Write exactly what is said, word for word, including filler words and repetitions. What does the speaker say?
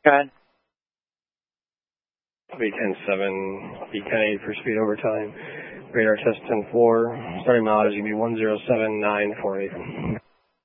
Go ahead. B ten seven, B ten eight for speed overtime. Radar test ten four. Starting mileage is going to be one zero seven nine four eight.